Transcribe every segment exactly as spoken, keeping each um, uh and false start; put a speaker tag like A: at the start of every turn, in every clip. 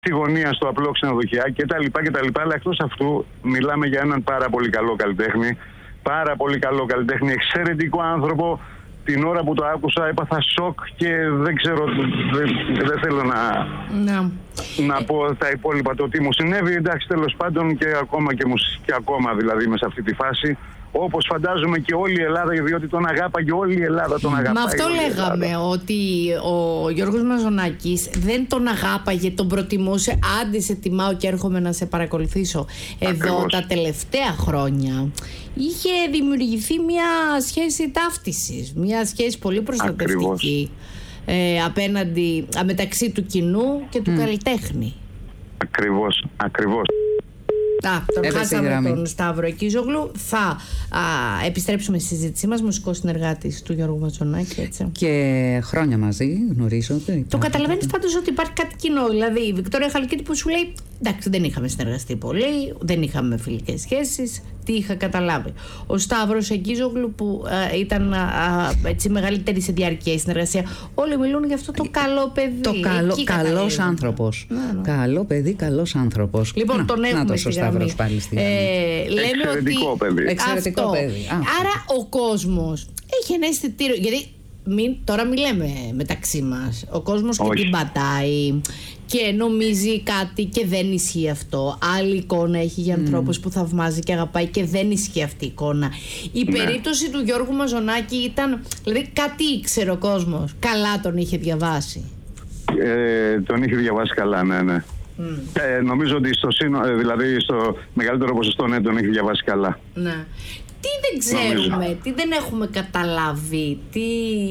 A: στη γωνία, στο απλό ξενοδοχεία κτλ. Αλλά εκτός αυτού, μιλάμε για έναν πάρα πολύ καλό καλλιτέχνη. Πάρα πολύ καλό καλλιτέχνη, εξαιρετικό άνθρωπο. Την ώρα που το άκουσα έπαθα σοκ και δεν ξέρω, δεν, δεν θέλω να,
B: να.
A: να πω τα υπόλοιπα το τι μου συνέβη. Εντάξει, τέλος πάντων και ακόμα και, και ακόμα δηλαδή μέσα σε αυτή τη φάση. Όπως φαντάζομαι και όλη η Ελλάδα, διότι τον αγάπαγε όλη η Ελλάδα, τον αγαπάει.
B: Μα αυτό λέγαμε, ότι ο Γιώργος Μαζονάκης δεν τον αγάπαγε, τον προτιμούσε. Άντε σε τιμάω και έρχομαι να σε παρακολουθήσω. Εδώ
A: Ακριβώς.
B: τα τελευταία χρόνια είχε δημιουργηθεί μια σχέση ταύτισης, μια σχέση πολύ προστατευτική ε, απέναντι, μεταξύ του κοινού και του mm. καλλιτέχνη.
A: Ακριβώς, ακριβώς.
B: Α, τον χάσαμε τον Σταύρο Εκίζογλου. Θα α, επιστρέψουμε στη συζήτησή μας. Μουσικός συνεργάτης του Γιώργου Μαζονάκη, έτσι.
C: Και χρόνια μαζί, γνωρίζω.
B: Το καταλαβαίνεις πάντως ότι υπάρχει κάτι κοινό. Δηλαδή η Βικτόρια Χαλκίτη που σου λέει εντάξει, δεν είχαμε συνεργαστεί πολύ, δεν είχαμε φιλικές σχέσεις. Τι είχα καταλάβει. Ο Σταύρος Εκίζογλου που α, ήταν α, έτσι, μεγαλύτερη σε διάρκεια η συνεργασία. Όλοι μιλούν για αυτό το καλό παιδί.
C: Το καλό, καλός άνθρωπος.
B: Να, ναι.
C: Καλό παιδί, καλός άνθρωπος.
B: Λοιπόν,
C: να,
B: τον έχουμε
C: να
B: στη γραμμή.
C: Πάλι στη γραμμή.
B: Ε, λέμε
A: Εξαιρετικό
B: ότι
A: παιδί.
C: Εξαιρετικό
B: αυτό.
C: παιδί. Α,
B: άρα ο κόσμος έχει ένα αισθητήριο. Γιατί μην, τώρα μιλάμε μεταξύ μας. Ο κόσμος και την πατάει και νομίζει κάτι και δεν ισχύει αυτό. Άλλη εικόνα έχει για ανθρώπους mm. που θαυμάζει και αγαπάει και δεν ισχύει αυτή η εικόνα. Η ναι. περίπτωση του Γιώργου Μαζονάκη ήταν, δηλαδή κάτι ήξερε ο κόσμος. Καλά τον είχε διαβάσει.
A: Ε, τον είχε διαβάσει καλά, ναι, ναι. Mm. Ε, νομίζω ότι στο, σύνο, δηλαδή στο μεγαλύτερο ποσοστό ναι, τον έχει διαβάσει καλά.
B: Ναι. Τι δεν ξέρουμε, νομίζω. Τι δεν έχουμε καταλάβει, τι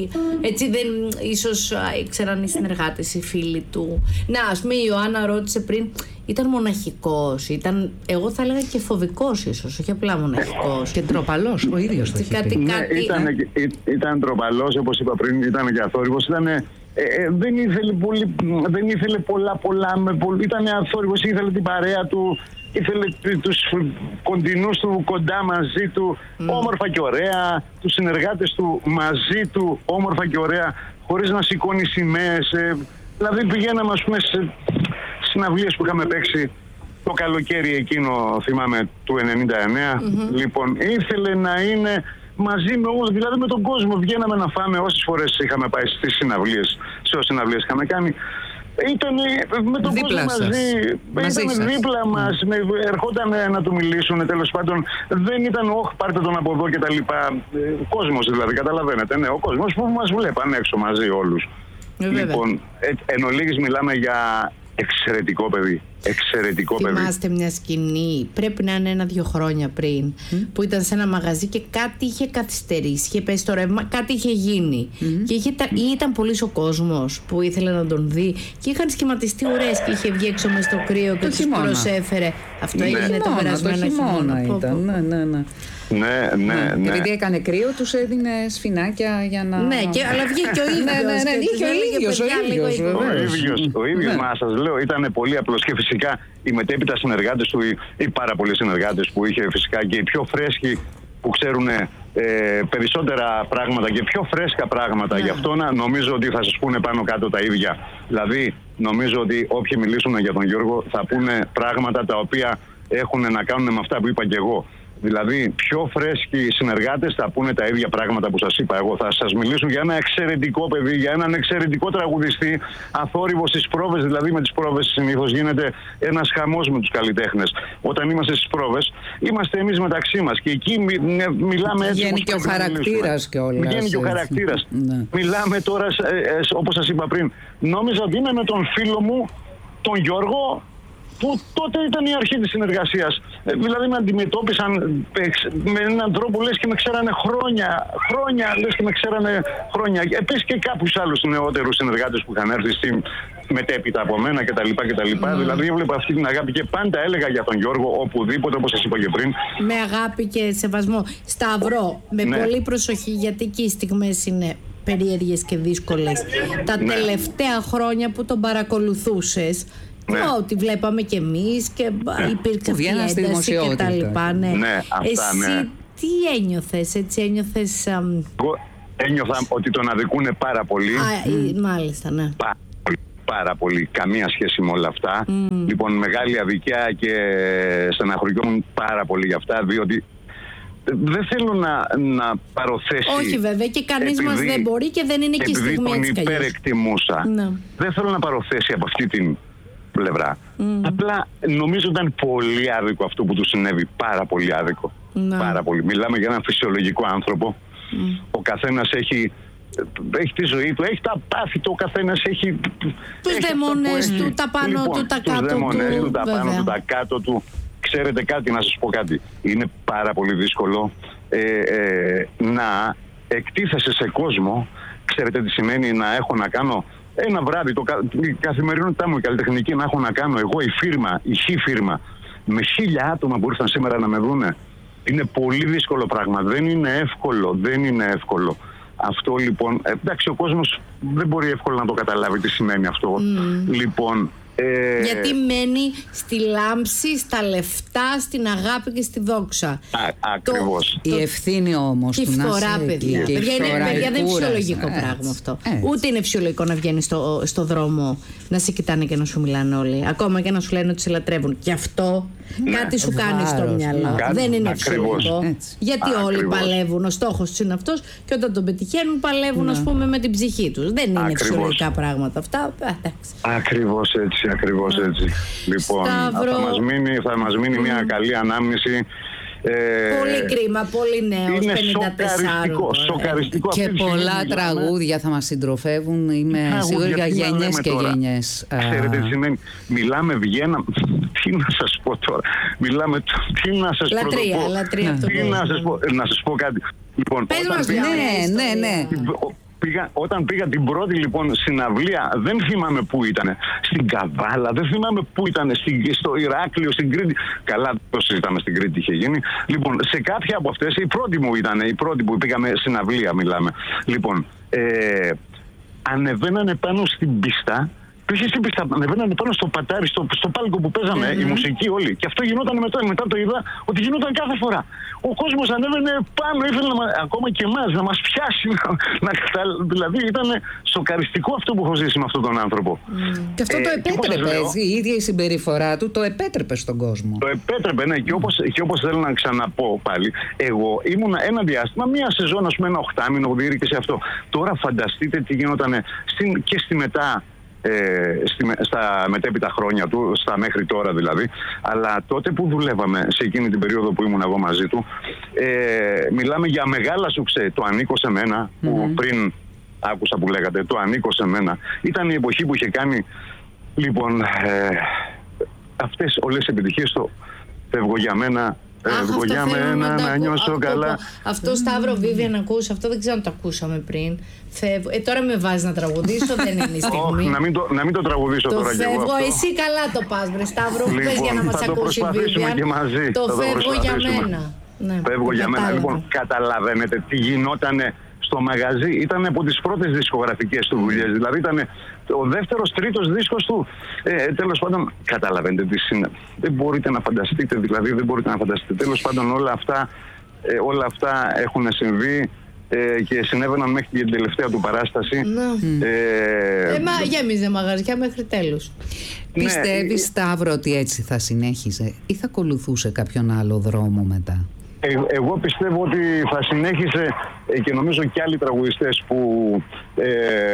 B: έτσι δεν, ίσως ήξεραν οι συνεργάτες, οι φίλοι του. Να, ας πούμε η Ιωάννα ρώτησε πριν, ήταν μοναχικός, ήταν, εγώ θα έλεγα και φοβικός ίσως, όχι απλά μοναχικός.
C: Και τροπαλός ο ίδιος το είχε
B: κάτι,
A: ναι,
B: κάτι,
A: ήταν, ε? ήταν τροπαλός, όπως είπα πριν, ήταν και αθόρυβος, ήταν... Ε, ε, δεν, ήθελε πολύ, δεν ήθελε πολλά πολλά, με πολύ, ήταν αθόρυβος, ήθελε την παρέα του, ήθελε τους κοντινούς του κοντά μαζί του, mm. όμορφα και ωραία, τους συνεργάτες του μαζί του, όμορφα και ωραία, χωρίς να σηκώνει σημαίες. Ε, δηλαδή πηγαίναμε ας πούμε σε συναυλίες που είχαμε παίξει το καλοκαίρι εκείνο, θυμάμαι, του ενενήντα εννέα. Mm-hmm. Λοιπόν, ήθελε να είναι μαζί με όλους, δηλαδή με τον κόσμο. Βγαίναμε να φάμε όσες φορές είχαμε πάει στις συναυλίες, σε όσες συναυλίες είχαμε κάνει. Ήταν με τον
C: δίπλα
A: κόσμο μαζί, μαζί ήταν σας. Δίπλα μας, mm. ερχόταν να του μιλήσουν, τέλος πάντων. Δεν ήταν όχ, πάρτε τον από εδώ και τα λοιπά. Ο κόσμος δηλαδή, καταλαβαίνετε, ναι, ο κόσμος που μας βλέπαν έξω μαζί όλους.
B: Ε,
A: λοιπόν, ε, εν ολίγης μιλάμε για εξαιρετικό παιδί. Εξαιρετικό παιδί.
B: Θυμάστε μια σκηνή, πρέπει να είναι ένα-δύο χρόνια πριν, mm. που ήταν σε ένα μαγαζί και κάτι είχε καθυστερήσει, είχε πέσει το ρεύμα, κάτι είχε γίνει. Mm. Και είχε, mm. ήταν πολύς ο κόσμος που ήθελε να τον δει και είχαν σχηματιστεί ουρές και είχε βγει έξω μες στο κρύο και τους προσέφερε. Αυτό ναι. έγινε το περασμένο χειμώνα.
C: Ήταν, ναι, ναι, ναι.
A: Ναι, ναι, ναι.
C: Επειδή έκανε κρύο, τους έδινε σφινάκια για να.
B: Ναι, και, αλλά βγήκε ο ίδιος.
C: ναι, ναι, ναι, είχε ο ίδιος. Ο
A: ίδιος, ο ίδιος, μα σας λέω, ήταν πολύ απλός και φυσικά οι μετέπειτα συνεργάτες του, οι πάρα πολλοί συνεργάτες που είχε φυσικά και οι πιο φρέσκοι που ξέρουν ε, περισσότερα πράγματα και πιο φρέσκα πράγματα. Yeah. Γι' αυτό να, νομίζω ότι θα σας πούνε πάνω κάτω τα ίδια. Δηλαδή, νομίζω ότι όποιοι μιλήσουν για τον Γιώργο θα πούνε πράγματα τα οποία έχουν να κάνουν με αυτά που είπα και εγώ. Δηλαδή, πιο φρέσκοι συνεργάτες θα πούνε τα ίδια πράγματα που σας είπα εγώ. Θα σας μιλήσουν για ένα εξαιρετικό παιδί, για έναν εξαιρετικό τραγουδιστή, αθόρυβο στις πρόβες. Δηλαδή, με τις πρόβες συνήθως γίνεται ένας χαμός με τους καλλιτέχνες. Όταν είμαστε στις πρόβες, είμαστε εμείς μεταξύ μας και εκεί μι, μι, μιλάμε έτσι.
C: Βγαίνει και ο χαρακτήρας κιόλας.
A: Βγαίνει και ο χαρακτήρας.
C: Ναι.
A: Μιλάμε τώρα, ε, ε, όπως σας είπα πριν, νόμιζα ότι είμαι με τον φίλο μου, τον Γιώργο, που τότε ήταν η αρχή της συνεργασίας. Ε, δηλαδή με αντιμετώπισαν με έναν τρόπο λες και με ξέρανε χρόνια, χρόνια, λες και με ξέρανε χρόνια. Επίσης και κάποιους άλλους νεότερους συνεργάτες που είχαν έρθει στη μετέπειτα από μένα κτλ. Mm. Δηλαδή έβλεπα αυτή την αγάπη και πάντα έλεγα για τον Γιώργο οπουδήποτε, όπως σας είπα και πριν.
B: Με αγάπη και σεβασμό. Σταυρό, με ναι. πολύ προσοχή, γιατί και οι στιγμές είναι περίεργες και δύσκολες. Τα ναι. τελευταία χρόνια που τον παρακολουθούσες, ναι. ό,τι βλέπαμε κι εμείς και ναι. υπήρξε αυτή η ένταση και τα λοιπά. Ναι.
A: Ναι, αυτά,
B: εσύ
A: ναι.
B: τι ένιωθες, έτσι ένιωθες...
A: Εγώ ένιωθα ότι τον αδικούνε πάρα πολύ.
B: Α, mm. μάλιστα, ναι.
A: Πάρα, πάρα πολύ, καμία σχέση με όλα αυτά.
B: Mm.
A: Λοιπόν, μεγάλη αδικιά και στεναχωριόμουν πάρα πολύ για αυτά, διότι δεν θέλω να, να παροθέσει.
B: Όχι βέβαια, και κανείς μας δεν μπορεί και δεν είναι και η στιγμή έτσι
A: τον υπερεκτιμούσα.
B: Ναι.
A: Δεν θέλω να παροθέσει από αυτή την πλευρά.
B: Mm.
A: Απλά νομίζω ήταν πολύ άδικο αυτό που του συνέβη. Πάρα πολύ άδικο.
B: Ναι.
A: Πάρα πολύ. Μιλάμε για έναν φυσιολογικό άνθρωπο. Mm. Ο καθένας έχει, έχει τη ζωή του, έχει τα πάθη του, ο καθένας έχει
B: τους δαιμόνες του, τα πάνω
A: λοιπόν,
B: του, τα
A: τους
B: κάτω
A: δαιμόνες
B: του,
A: του, τα
B: βέβαια.
A: πάνω του, τα κάτω του. Ξέρετε κάτι, να σας πω κάτι. Είναι πάρα πολύ δύσκολο ε, ε, να εκτίθεσαι σε κόσμο. Ξέρετε τι σημαίνει να έχω να κάνω ένα βράδυ, το, η καθημερινότητά μου, η καλλιτεχνική, να έχω να κάνω εγώ, η φίρμα, η χ φίρμα, με χίλια άτομα που ήρθαν σήμερα να με δούνε. Είναι πολύ δύσκολο πράγμα. Δεν είναι εύκολο. Δεν είναι εύκολο. Αυτό λοιπόν, εντάξει, ο κόσμος δεν μπορεί εύκολα να το καταλάβει τι σημαίνει αυτό. Mm. Λοιπόν, ε...
B: γιατί μένει στη λάμψη, στα λεφτά, στην αγάπη και στη δόξα.
A: Α, ακριβώς.
C: Το... Η ευθύνη όμως
B: του να
C: φθορά,
B: παιδιά.
C: Και
B: παιδιά, είναι, παιδιά δεν είναι φυσιολογικό
C: έτσι,
B: πράγμα αυτό.
C: Έτσι.
B: Ούτε είναι φυσιολογικό να βγαίνει στο, στο δρόμο, να σε κοιτάνε και να σου μιλάνε όλοι. Ακόμα και να σου λένε ότι σε λατρεύουν. Και αυτό ναι. κάτι σου κάνει
C: Βάρος,
B: στο μυαλό.
C: ναι.
B: Δεν είναι
A: Ακριβώς.
B: φυσιολογικό.
C: Έτσι.
B: Γιατί
A: Ακριβώς.
B: όλοι παλεύουν. Ο στόχος τους είναι αυτός και όταν τον πετυχαίνουν παλεύουν, ναι. ας πούμε, με την ψυχή τους. Δεν είναι
A: Ακριβώς.
B: φυσιολογικά πράγματα αυτά.
A: Ακριβώς έτσι, ακριβώς ναι. έτσι. Λοιπόν,
B: Σταύρο...
A: θα μας μείνει, θα μας μείνει mm. μια καλή ανάμνηση. Ε,
B: πολύ κρίμα, πολύ νέος,
A: είναι
B: πενήντα τέσσερα.
A: σοκαριστικό, σοκαριστικό.
C: Και
A: αυτή
C: πολλά
A: στιγμή,
C: τραγούδια
A: μιλάμε,
C: θα μας συντροφεύουν. Είμαι σίγουρη για γενιές και γενιές.
A: Ξέρετε τι σημαίνει. Μιλάμε Βιέννα. Τι να σας πω τώρα. Μιλάμε. Τι να σας
B: λατρεία,
A: πρωτοπώ.
B: λατρεία αυτό.
A: Τι να σας πω. Να σας πω κάτι. Λοιπόν,
B: πες μας
A: πήγα,
C: ναι, ναι, ναι.
A: Πήγα, όταν πήγα την πρώτη λοιπόν συναυλία, δεν θυμάμαι πού ήταν. Στην Καβάλα, δεν θυμάμαι πού ήταν. Στο Ηράκλειο, στην Κρήτη. Καλά, το συζητάμε, στην Κρήτη είχε γίνει. Λοιπόν, σε κάποια από αυτές, η πρώτη μου ήταν, η πρώτη που πήγαμε συναυλία, μιλάμε. Λοιπόν, ε, ανεβαίνανε πάνω στην πίστα. Πήγε στην πίστα, ανεβαίνανε πάνω στο πατάρι, στο, στο πάλκο που παίζαμε, mm-hmm. η μουσική όλοι. Και αυτό γινόταν μετά, μετά το είδα ότι γινόταν κάθε φορά. Ο κόσμος ανέβαινε πάνω, ήθελε να, ακόμα και εμάς να μας πιάσει. Να, να, δηλαδή ήταν σοκαριστικό αυτό που έχω ζήσει με αυτόν τον άνθρωπο.
C: Mm. Και αυτό
A: ε,
C: το επέτρεπε, η ίδια η συμπεριφορά του το επέτρεπε στον κόσμο.
A: Το επέτρεπε, ναι. Mm. Και, όπως, και όπως θέλω να ξαναπώ πάλι, εγώ ήμουν ένα διάστημα, μία σεζόν, ας πούμε, ένα οχτάμινο που διήρκησε αυτό. Τώρα φανταστείτε τι γινόταν και στη μετά. Ε, στη, στα μετέπειτα χρόνια του, στα μέχρι τώρα δηλαδή, αλλά τότε που δουλεύαμε σε εκείνη την περίοδο που ήμουν εγώ μαζί του, ε, μιλάμε για μεγάλα σουξέ. Το ανήκω σε μένα, που mm-hmm. πριν άκουσα που λέγατε, το ανήκω σε μένα, ήταν η εποχή που είχε κάνει λοιπόν ε, αυτές όλες τις επιτυχίες. Το φεύγω για μένα.
B: Αχ,
A: για μένα να νιώσω καλά.
B: Αυτό, Σταύρο, Βίβια, να ακούσει. Αυτό δεν ξέρω αν το ακούσαμε πριν. Φεύγω. Ε, τώρα με βάζει να τραγουδήσω, δεν είναι η στιγμή.
A: Oh, να, μην το, να μην το τραγουδήσω
B: το
A: τώρα κι εγώ.
B: Φεύγω, εσύ καλά το πας, βρε Σταύρο.
A: Λοιπόν,
B: πες για να μας ακούσει η Βίβια. Το, το φεύγω για μένα. Ναι,
A: φεύγω για μένα. Λοιπόν, καταλαβαίνετε τι γινότανε στο μαγαζί. Ήταν από τις πρώτες δισκογραφικές του δουλειές. Δηλαδή ήταν ο δεύτερος, τρίτος δίσκος του. Ε, τέλος πάντων, καταλαβαίνετε τι είναι. Δεν μπορείτε να φανταστείτε, δηλαδή δεν μπορείτε να φανταστείτε. Τέλος πάντων, όλα αυτά, ε, όλα αυτά έχουν συμβεί ε, και συνέβαιναν μέχρι την τελευταία του παράσταση.
B: Ναι. Ε, ε, μα γέμιζε μαγαζιά μέχρι τέλους.
C: Ναι. Πιστεύεις, Σταύρο, ότι έτσι θα συνέχιζε ή θα ακολουθούσε κάποιον άλλο δρόμο μετά?
A: Ε, εγώ πιστεύω ότι θα συνέχισε ε, και νομίζω και άλλοι τραγουδιστές που ε,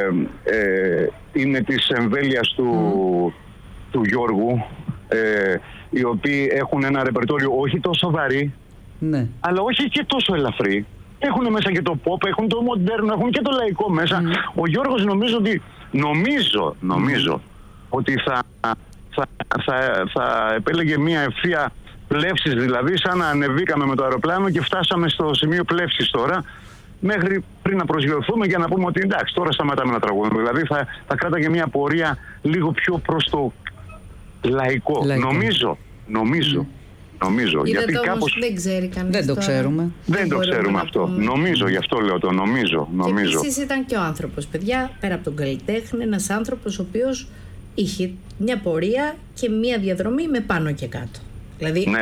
A: ε, είναι της εμβέλειας του, mm. του Γιώργου, ε, οι οποίοι έχουν ένα ρεπερτόριο όχι τόσο βαρύ, ναι. αλλά όχι και τόσο ελαφρύ. Έχουν μέσα και το pop, έχουν το μοντέρνο, έχουν και το λαϊκό μέσα. Mm. Ο Γιώργος νομίζω ότι, νομίζω, νομίζω mm. ότι θα, θα, θα, θα επέλεγε μια ευθεία πλεύσης, δηλαδή σαν να ανεβήκαμε με το αεροπλάνο και φτάσαμε στο σημείο πλεύσης τώρα, μέχρι πριν να προσγειωθούμε για να πούμε ότι εντάξει, τώρα σταματάμε να τραγουδούμε. Δηλαδή θα, θα κράταγε μια πορεία λίγο πιο προς το λαϊκό. λαϊκό. Νομίζω, νομίζω, mm. νομίζω.
B: Είδατε
A: γιατί
B: όμως,
A: κάπως...
B: δεν ξέρει κανείς.
C: Δεν το
B: τώρα.
C: ξέρουμε.
A: Δεν, δεν το ξέρουμε αυτό. Πούμε. Νομίζω, γι' αυτό λέω το νομίζω. νομίζω.
B: Και επίσης ήταν και ο άνθρωπος, παιδιά, πέρα από τον καλλιτέχνη, ένας άνθρωπος ο οποίος είχε μια πορεία και μια διαδρομή με πάνω και κάτω. Δηλαδή,
A: ναι.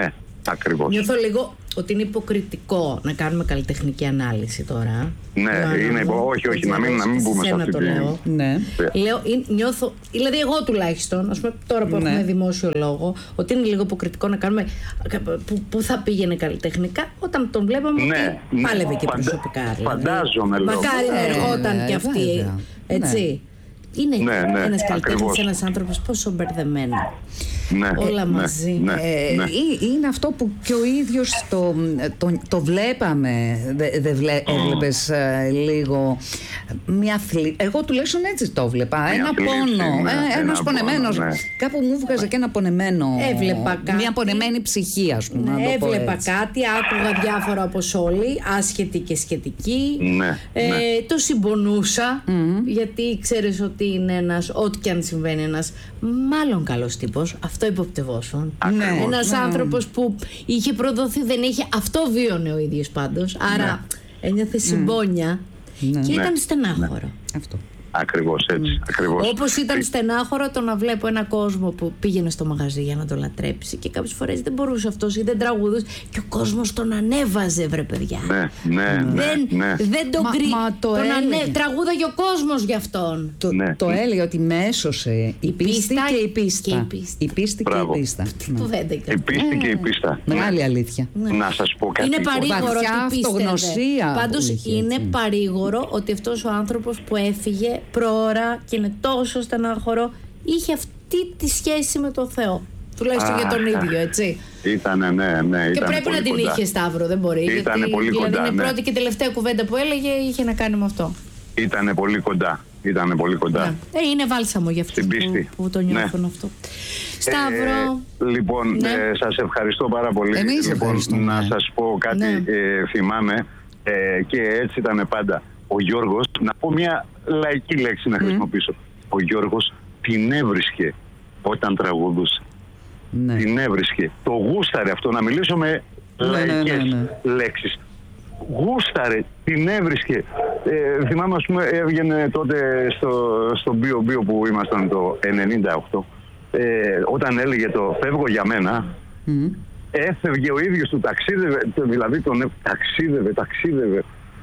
A: Ακριβώς.
B: Νιώθω λίγο ότι είναι υποκριτικό να κάνουμε καλλιτεχνική ανάλυση τώρα.
A: Ναι, είναι υπο... όχι, όχι, να μην, να μην μπούμε σε αυτή
B: το
A: τη...
B: λέω.
C: Ναι.
B: Λέω, νιώθω, δηλαδή εγώ τουλάχιστον, ας πούμε, τώρα που
C: ναι.
B: έχουμε δημόσιο λόγο, ότι είναι λίγο υποκριτικό να κάνουμε που, που θα πήγαινε καλλιτεχνικά όταν τον βλέπαμε
A: ναι,
B: ότι
A: ναι,
B: πάλευε και
A: φαντα...
B: προσωπικά. Δηλαδή.
A: Φαντάζομαι.
B: Μακάρι να ερχόταν
C: ε,
B: κι αυτή,
C: βέβαια.
B: έτσι.
C: Ναι.
B: Είναι
A: ναι, ναι,
B: ένας καλλιτέχνης, ένας άνθρωπος πόσο μπερδεμένο.
A: Ναι,
B: όλα
A: ναι,
B: μαζί.
A: Ναι,
C: ε,
A: ναι.
C: Είναι αυτό που και ο ίδιος το, το, το βλέπαμε. Δεν δε βλέ, έβλεπες ε, λίγο μια θλίψη. Εγώ τουλάχιστον έτσι το βλέπα.
A: Μια
C: ένα
A: θλίψη,
C: πόνο.
A: ναι,
C: ε,
A: ένα
C: ένας πονεμένος.
A: πόνο, ναι.
C: Κάπου μου βγάζε και ένα πονεμένο.
B: Έβλεπα κάτι.
C: Μια πονεμένη ψυχή, ας πούμε.
B: Ναι,
C: να το πω
B: έβλεπα
C: έτσι.
B: κάτι, άκουγα διάφορα όπως όλοι, άσχετη και σχετική.
A: Ναι,
B: ε,
A: ναι.
B: Το συμπονούσα, mm-hmm. γιατί ξέρεις ότι είναι ένας, ό,τι και αν συμβαίνει, ένας μάλλον καλός τύπος. Αυτό υποπτευόσουν.
C: Ναι,
B: ένας
C: ναι.
B: άνθρωπος που είχε προδοθεί, δεν είχε. Αυτό βίωνε ο ίδιος πάντως. Άρα ναι. ένιωθε συμπόνια
C: Ναι.
B: και
A: Ναι.
B: ήταν στενάχωρο.
C: Ναι. Αυτό.
A: Ακριβώς έτσι. Ακριβώς.
B: Όπως ήταν στενάχωρο το να βλέπω ένα κόσμο που πήγαινε στο μαγαζί για να το λατρέψει και κάποιες φορές δεν μπορούσε αυτός ή δεν τραγουδούσε και ο κόσμος τον ανέβαζε, βρε παιδιά.
A: Ναι, ναι,
B: Δεν,
A: ναι, ναι.
B: δεν τον
C: Μα-
B: κρύβει.
C: μα το
B: τον
C: έλεγε.
B: ανε... Τραγούδαγε ο κόσμος γι' αυτόν.
C: Το,
A: Ναι.
C: το έλεγε ότι με έσωσε η,
B: Η
C: πίστη
B: πίστα
C: και η πίστα.
B: και η πίστα.
C: Η πίστη και
A: Μπράβο.
C: η πίστα. Ναι.
B: Που δεν
A: Η πίστη και η πίστα.
C: Μεγάλη αλήθεια.
A: Να σας πω κάτι.
B: Είναι παρήγορο
C: Βαθιά
B: ότι πίστευε.
C: αυτογνωσία
B: Πάντως
C: που είχε,
B: είναι
C: έτσι.
B: παρήγορο ότι αυτός ο άνθρωπος που έφυγε προώρα και είναι τόσο στενάχωρο είχε αυτή τη σχέση με τον Θεό. Τουλάχιστον
A: Α,
B: για τον ίδιο, έτσι.
A: Ήτανε, ναι, ναι.
B: Και
A: ήτανε
B: πρέπει
A: πολύ
B: να την
A: κοντά.
B: είχε, Σταύρο, δεν μπορεί.
A: Ήτανε
B: γιατί
A: πολύ
B: δηλαδή
A: κοντά,
B: είναι η
A: ναι.
B: πρώτη και τελευταία κουβέντα που έλεγε είχε να κάνει με αυτό.
A: Ήτανε πολύ κοντά. Ήτανε πολύ κοντά.
B: Ναι. Ε, είναι βάλσαμο για αυτούς
A: Την
B: που,
A: πίστη.
B: που το νιώθουν
A: Ναι.
B: αυτό. Σταύρο.
A: Ε, λοιπόν,
B: Ναι.
A: ε, σας ευχαριστώ πάρα πολύ.
C: Εμείς
A: λοιπόν,
C: ευχαριστούμε.
A: να σας πω κάτι,
B: Ναι.
A: ε, θυμάμαι ε, και έτσι ήταν πάντα. Ο Γιώργος, να πω μια λαϊκή λέξη να χρησιμοποιήσω. Ο Γιώργος την έβρισκε όταν τραγουδούσε.
C: Ναι.
A: Την έβρισκε. Το γούσταρε αυτό, να μιλήσω με
C: Ναι, ναι, ναι,
A: λαϊκές
C: ναι.
A: λέξεις. Γούσταρε, την έβρισκε. Ε, θυμάμαι, ας πούμε, έβγαινε τότε στο, στο Μπίο Μπίο που ήμασταν το ενενήντα οκτώ. Ε, όταν έλεγε το «Φεύγω για μένα»,
C: Μμμ.
A: έφευγε ο ίδιος του, ταξίδευε, δηλαδή τον έ- ταξίδευε, ταξίδευε.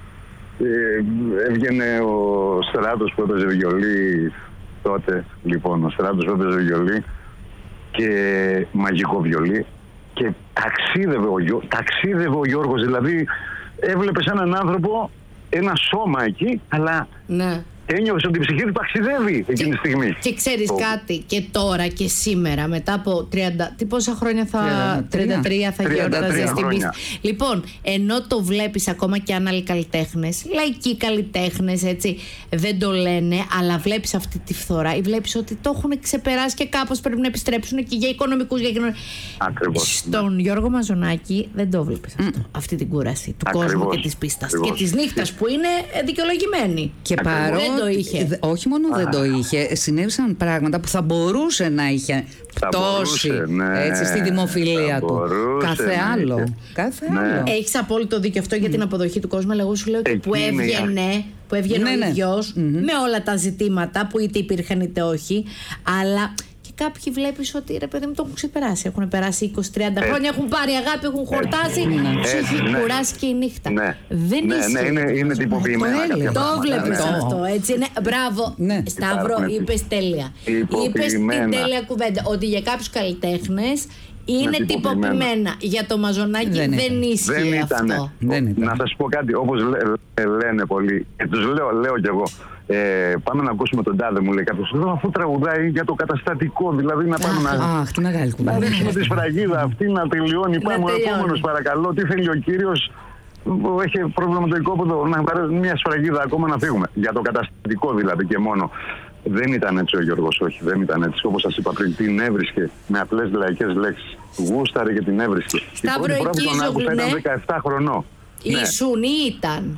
A: Ε, έβγαινε ο Στράτος που έπαιζε βιολί τότε, λοιπόν, ο Στράτος που έπαιζε βιολί και μαγικό βιολί και ταξίδευε ο, Γιώ, ταξίδευε ο Γιώργος, δηλαδή έβλεπες έναν άνθρωπο, ένα σώμα εκεί, αλλά
B: Ναι.
A: ένιωθες ότι η ψυχή του ταξιδεύει εκείνη τη στιγμή.
B: Και ξέρεις
A: Το-
B: κάτι, και τώρα και σήμερα, μετά από τριάντα. Τι πόσα χρόνια θα.
C: τριάντα τρία.
B: τριάντα τρία θα
A: τριάντα τρία
B: γιόρταζε στην
A: χρόνια.
B: πίστη. Λοιπόν, ενώ το βλέπεις ακόμα και αν άλλοι καλλιτέχνες, λαϊκοί καλλιτέχνες, έτσι, δεν το λένε, αλλά βλέπεις αυτή τη φθορά ή βλέπεις ότι το έχουν ξεπεράσει και κάπως πρέπει να επιστρέψουν και για οικονομικούς, για κοινωνικούς.
A: Ακριβώς.
B: Στον Γιώργο Μαζονάκη δεν το βλέπεις αυτό. Αυτή την κούραση του
A: Ακριβώς.
B: κόσμου και της πίστας.
A: Ακριβώς.
B: Και της νύχτας που είναι ε, δικαιολογημένη.
C: Και
A: Ακριβώς.
C: παρότι.
B: Δεν το είχε.
C: δε- όχι μόνο δεν το είχε, συνέβησαν πράγματα που θα μπορούσε να είχε
A: Θα
C: πτώσει
A: μπορούσε, ναι.
C: έτσι, στη δημοφιλία
A: Θα
C: του.
A: μπορούσε
C: Κάθε
A: να
C: άλλο.
A: είχε.
C: Κάθε
A: Ναι.
C: άλλο.
B: Έχεις απόλυτο δίκιο αυτό για την αποδοχή του κόσμου, αλλά εγώ σου λέω ότι
A: Εκεί
B: που
A: είναι η
B: έβγαινε, που έβγαινε
C: Ναι,
B: ο
C: ναι.
B: ίδιος με όλα τα ζητήματα που είτε υπήρχαν είτε όχι, αλλά και κάποιοι βλέπεις ότι ρε παιδί μου το έχουν ξεπεράσει. Έχουν περάσει είκοσι τριάντα χρόνια, έχουν πάρει αγάπη, έχουν χορτάσει,
A: Έτσι,
B: τους έχει
A: ναι.
B: κουράσει και η νύχτα.
A: Ναι.
B: Δεν
A: Ναι,
B: ισχύει.
A: ναι, είναι, είναι τυποποιημένα.
C: Το
A: κάποια
C: έλεγα.
B: Το
A: πράγματα,
B: βλέπεις
A: ναι.
B: αυτό, έτσι. Ναι. Μπράβο,
C: Ναι.
B: Σταύρο,
A: Υπάρχουν
B: είπες τέλεια. Είπες την
A: τυποποιημένα.
B: τέλεια κουβέντα. Ότι για κάποιους καλλιτέχνες είναι
A: τυποποιημένα.
B: τυποποιημένα. Για το Μαζονάκι
C: Δεν
B: δεν,
C: ήταν.
B: ίσχυε
A: Δεν ήταν.
B: αυτό.
C: Δεν ήταν.
A: Να σας πω κάτι, όπως λέ- λένε πολλοί, και τους λέω, λέω κι εγώ, ε, πάμε να ακούσουμε τον τάδε, μου λέει κάποιος, «Λέω, αφού τραγουδάει για το καταστατικό, δηλαδή να πάμε να,
C: Αχ, τη μεγάλη
A: να
C: κουβέντα.
A: ρίξουμε τη σφραγίδα αυτή, να τελειώνει, πάμε ο
B: τελειώνει.
A: επόμενος παρακαλώ, τι θέλει ο κύριος, που έχει πρόβλημα με το οικόπεδο, να πάρει μια σφραγίδα ακόμα να φύγουμε». Για το καταστατικό δηλαδή και μόνο. Δεν ήταν έτσι ο Γιώργος, όχι, δεν ήταν έτσι. Όπως σας είπα πριν, την έβρισκε με απλές λαϊκές λέξεις. Γούσταρε και την έβρισκε. Η
B: Σταύρο,
A: πρώτη φορά που
B: εκεί
A: τον άκουσα
B: Ζογλουνέ.
A: ήταν δεκαεπτά χρονών. Ναι.
B: Ήσουν ή ήταν.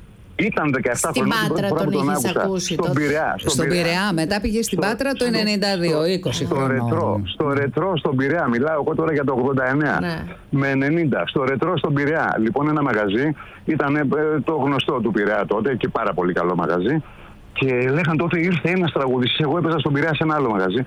A: Ήταν δεκαεπτά
B: Στην
A: χρονών. την πρώτη
B: Πάτρα
A: φορά
B: τον
A: που τον
B: είχες
A: άκουσα.
B: ακούσει
A: Στον
B: τότε.
A: Πειραιά.
C: Στον Πειραιά, μετά πήγε στην
A: στο-
C: Πάτρα το
A: στο-
C: ενενήντα δύο, είκοσι
A: Στο
C: χρονών.
A: ρετρό, στο ρετρό στον Πειραιά, μιλάω εγώ τώρα για το ογδόντα εννέα
B: Ναι.
A: με ενενήντα. Στο ρετρό στον Πειραιά. Λοιπόν, ένα μαγαζί ήταν ε, το γνωστό του Πειραιά τότε και πάρα πολύ καλό μαγαζί. Και λέγαν τότε ήρθε ένας τραγουδιστής. Εγώ έπαιζα στον Πειραιά σε ένα άλλο μαγαζί.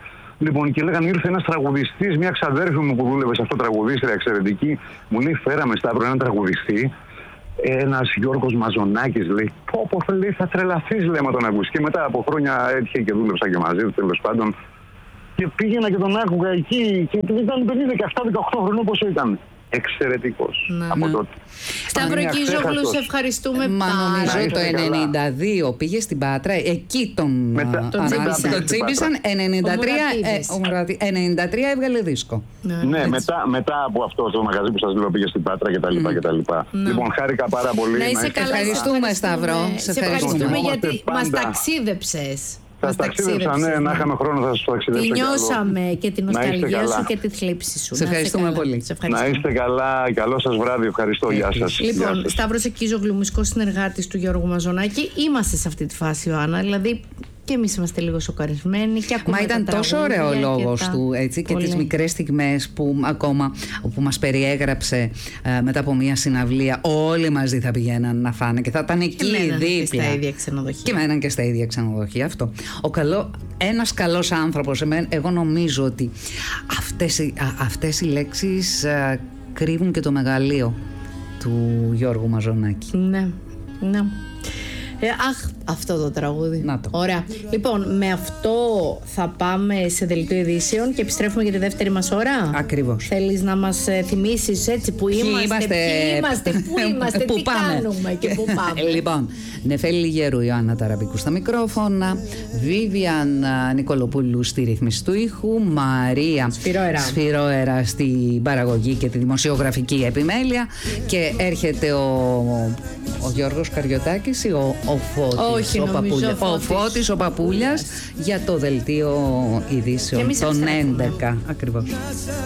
A: Λοιπόν, και λέγανε ήρθε ένας τραγουδιστής, μια ξαδέρφη μου που δούλευε σε αυτό, τραγουδίστρια εξαιρετική, μου λέει φέραμε Σταύρο έναν τραγουδιστή, ένας Γιώργος Μαζονάκης, λέει, πω πω λέει, θα τρελαθείς, λέει, με τον ακούσει. Και μετά από χρόνια έτυχε και δούλεψα και μαζί του, τέλος πάντων. Και πήγαινα και τον άκουγα εκεί και ήταν παιδί δεκαεπτά δεκαοκτώ χρονών πόσο ήταν. Εξαιρετικός
B: ναι,
A: από
B: ναι.
A: τότε.
B: Σταύρο Κίζογλου, σε ευχαριστούμε
C: Μα
B: πάρα
C: νομίζω το
B: πολύ.
C: ενενήντα δύο πήγε στην Πάτρα, εκεί τον
A: Μετά-
B: τον τσίπησαν.
C: το τσίπησαν, ενενήντα τρία,
B: Μουρατίδης.
C: ε, ο Μουρατη- ενενήντα τρία έβγαλε δίσκο.
A: Ναι, μετά, μετά από αυτό το μαγαζί που σας λέω πήγε στην Πάτρα κτλ. Mm. κτλ. Λοιπόν, χάρηκα πάρα πολύ.
B: Να είσαι
A: είστε
B: καλά,
C: Ευχαριστούμε,
B: σε
C: Σταύρο.
B: Σε
C: Σε
B: ευχαριστούμε
C: ευχαριστούμε.
B: γιατί
A: Πάντα.
B: μας ταξίδεψες.
A: Θα
B: Μας
A: ταξίδεψα, ναι,
B: ταξίδεψες,
A: να είχαμε χρόνο θα σας
B: Τη
A: ταξιδέψω. κι άλλο.
B: νιώσαμε και την
A: Να είστε
B: νοσταλγία
A: καλά.
B: σου και τη θλίψη σου.
C: Σε
B: Να είστε
C: ευχαριστούμε
B: καλά.
C: πολύ.
B: Σε
A: Να
B: ευχαριστούμε.
A: είστε καλά, καλό σας βράδυ, ευχαριστώ, γεια σας. Γεια
B: Λοιπόν,
A: σας.
B: Σταύρος Εκίζογλου, μουσικός συνεργάτης του Γιώργου Μαζονάκη. Είμαστε σε αυτή τη φάση, Ιωάννα. Δηλαδή και εμείς είμαστε λίγο σοκαρισμένοι. Και ακούμε
C: Μα ήταν
B: τα
C: τόσο
B: τραγούδια
C: ωραίο ο
B: και
C: λόγος
B: τα-
C: του, έτσι, και
B: Πολύ.
C: τις μικρές στιγμές που ακόμα που μας περιέγραψε ε, μετά από μια συναυλία. Όλοι μαζί θα πηγαίναν να φάνε και θα ήταν εκεί
B: Και μένανε και
C: δίπλα.
B: στα ίδια ξενοδοχεία.
C: Και μέναν και στα ίδια ξενοδοχεία, αυτό. Ο καλό, ένας καλός άνθρωπος, εμένα, εγώ νομίζω ότι αυτές, οι- α, αυτές οι λέξεις α, κρύβουν και το μεγαλείο του Γιώργου Μαζονάκη.
B: Ναι, ναι. Ε, αχ, αυτό το τραγούδι.
C: Να το.
B: Ωραία. Λοιπόν, με αυτό θα πάμε σε δελτίο ειδήσεων και επιστρέφουμε για τη δεύτερη μας ώρα.
C: Ακριβώς.
B: Θέλεις να μας ε, θυμίσεις έτσι που είμαστε,
C: είμαστε,
B: ποιοι είμαστε, πού είμαστε,
C: πού
B: τι
C: πάμε.
B: κάνουμε και πού πάμε.
C: Λοιπόν, Νεφέλη Λιγερού, Ιωάννα Ταραμπικού στα μικρόφωνα, Βίβιαν α, Νικολοπούλου στη ρύθμιση του ήχου, Μαρία
B: Σφυρόερα.
C: Σφυρόερα στην παραγωγή και τη δημοσιογραφική επιμέλεια και έρχεται ο, ο Γιώργος Καριωτάκης ή ο, ο Φώτης,
B: Όχι,
C: ο,
B: νομίζω
C: Παπούλια-
B: ο
C: ο
B: Φώτης.
C: Φώτης ο Παπούλιας για το δελτίο
B: Και
C: ειδήσεων
B: εμείς
C: των
B: επιστρέφουμε.
C: έντεκα ακριβώς.